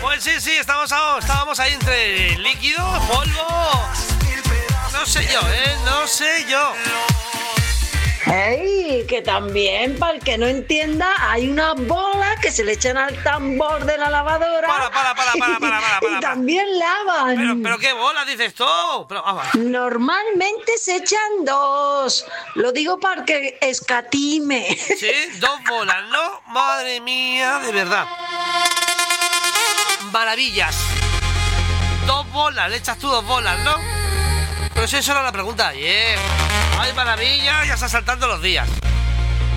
Pues sí, estábamos ahí entre líquido, polvo. No sé yo. ¡Ey! Que también, para el que no entienda, hay unas bolas que se le echan al tambor de la lavadora. Para. Y también lavan. ¿Pero qué bola dices tú? Normalmente se echan 2. Lo digo para que escatime. Sí, 2 bolas, ¿no? Madre mía, de verdad. Maravillas. 2 bolas, le echas tú 2 bolas, ¿no? Pero si eso era la pregunta de ayer. Ay, maravilla, ya está saltando los días.